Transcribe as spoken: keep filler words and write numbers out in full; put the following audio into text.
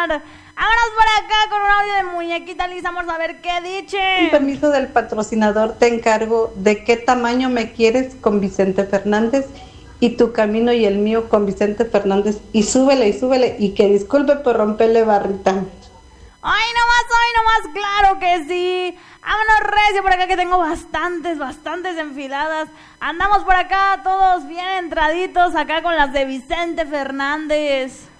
Vámonos por acá con un audio de muñequita Lisa. Vamos a ver qué dice. Con permiso del patrocinador, te encargo de qué tamaño me quieres con Vicente Fernández y tu camino y el mío con Vicente Fernández. Y súbele y súbele y que disculpe por romperle barrita. Ay, nomás, ay, nomás, claro que sí. Vámonos recio por acá que tengo bastantes, bastantes enfiladas. Andamos por acá todos bien entraditos acá con las de Vicente Fernández.